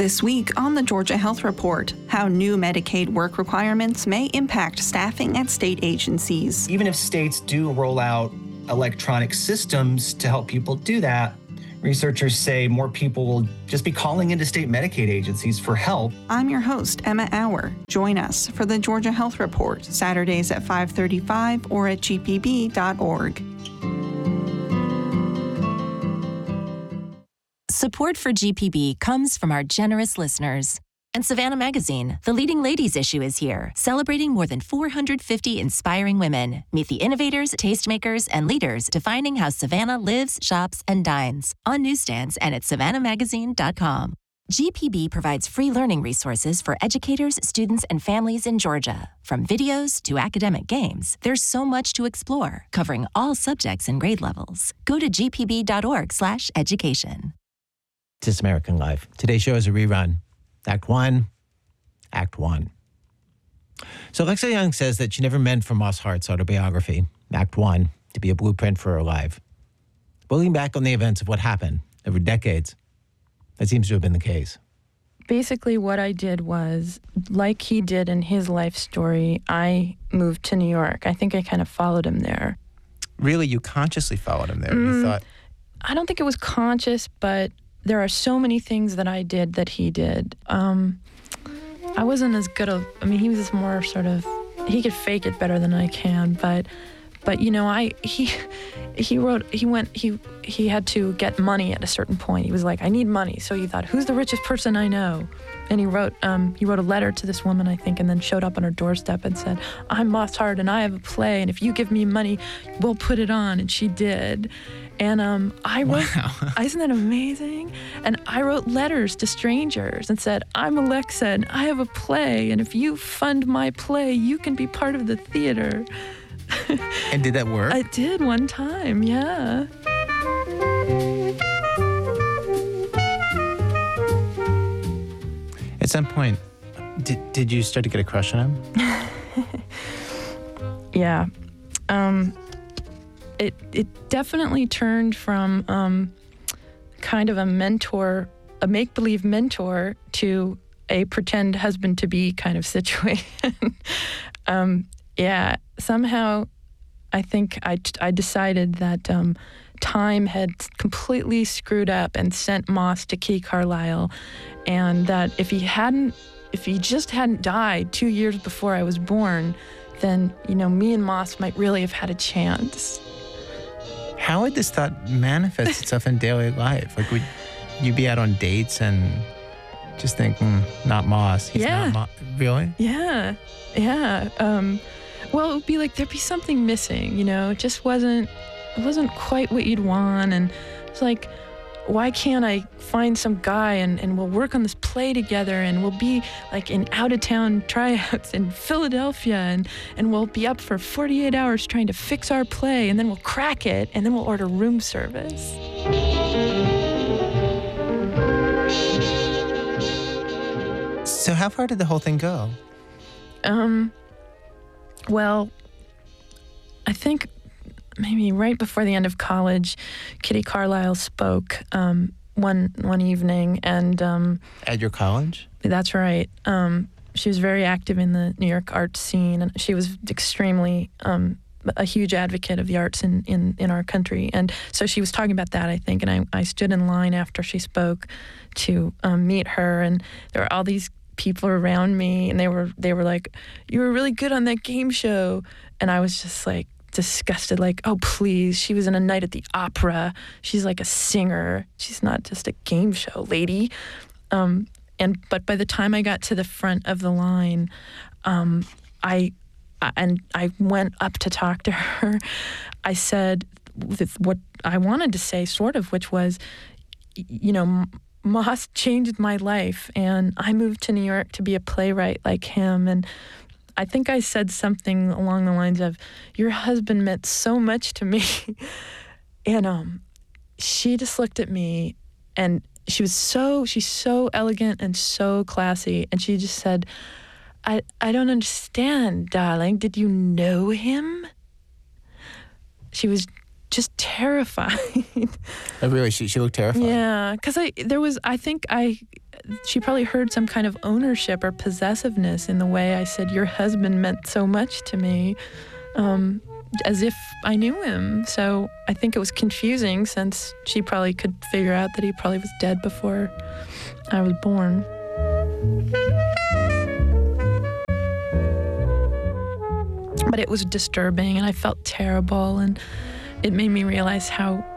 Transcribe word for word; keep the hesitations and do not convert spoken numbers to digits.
This week on the Georgia Health Report, how new Medicaid work requirements may impact staffing at state agencies. Even if states do roll out electronic systems to help people do that, researchers say more people will just be calling into state Medicaid agencies for help. I'm your host, Emma Auer. Join us for the Georgia Health Report, Saturdays at five thirty-five or at g p b dot org. Support for G P B comes from our generous listeners. And Savannah Magazine, the leading ladies issue, is here, celebrating more than four hundred fifty inspiring women. Meet the innovators, tastemakers, and leaders defining how Savannah lives, shops, and dines. On newsstands and at savannah magazine dot com. G P B provides free learning resources for educators, students, and families in Georgia. From videos to academic games, there's so much to explore, covering all subjects and grade levels. Go to g p b dot org slash education. This American Life. Today's show is a rerun. Act one, Act one. So Alexa Young says that she never meant for Moss Hart's autobiography, Act one, to be a blueprint for her life. Looking back on the events of what happened over decades, that seems to have been the case. Basically, what I did was, like he did in his life story, I moved to New York. I think I kind of followed him there. Really? You consciously followed him there? Mm, you thought... I don't think it was conscious, but there are so many things that I did that he did. Um, I wasn't as good of, I mean, he was just more sort of, he could fake it better than I can, but, but you know, I, he, he wrote, he went, he, he had to get money at a certain point. He was like, I need money. So he thought, who's the richest person I know? And he wrote, um, he wrote a letter to this woman, I think, and then showed up on her doorstep and said, I'm Moss Hart and I have a play, and if you give me money, we'll put it on. And she did. And um, I wrote, wow. Isn't that amazing? And I wrote letters to strangers and said, I'm Alexa and I have a play, and if you fund my play, you can be part of the theater. And did that work? I did one time, yeah. At some point, did, did you start to get a crush on him? Yeah. Um... It it definitely turned from um, kind of a mentor, a make-believe mentor, to a pretend husband-to-be kind of situation. um, yeah, somehow I think I, I decided that um, time had completely screwed up and sent Moss to Kitty Carlisle, and that if he hadn't, if he just hadn't died two years before I was born, then, you know, me and Moss might really have had a chance. How would this thought manifest itself in daily life? Like, would you be out on dates and just think, mm, not Moss? He's yeah. not Moss. Really? Yeah. Yeah. Um, well, it would be like there'd be something missing, you know? It just wasn't, it wasn't quite what you'd want. And it's like, why can't I find some guy and, and we'll work on this play together, and we'll be like in out-of-town tryouts in Philadelphia, and, and we'll be up for forty-eight hours trying to fix our play, and then we'll crack it, and then we'll order room service. So how far did the whole thing go? Um, well, I think maybe right before the end of college, Kitty Carlisle spoke um, one one evening, and um, at your college? That's right. Um, she was very active in the New York art scene, and she was extremely um, a huge advocate of the arts in, in, in our country. And so she was talking about that, I think, and I, I stood in line after she spoke to um, meet her, and there were all these people around me, and they were they were like, "You were really good on that game show," and I was just like, disgusted, like, oh, please, she was in A Night at the Opera. She's like a singer. She's not just a game show lady. Um, and but by the time I got to the front of the line, um, I, I and I went up to talk to her. I said what I wanted to say, sort of, which was, you know, Moss changed my life, and I moved to New York to be a playwright like him, and I think I said something along the lines of, your husband meant so much to me. And um, she just looked at me, and she was so, she's so elegant and so classy. And she just said, I, I don't understand, darling. Did you know him? She was just terrified. Oh, really? She, she looked terrified? Yeah, because I, there was, I think I, she probably heard some kind of ownership or possessiveness in the way I said, your husband meant so much to me, um, as if I knew him. So I think it was confusing, since she probably could figure out that he probably was dead before I was born. But it was disturbing, and I felt terrible, and it made me realize how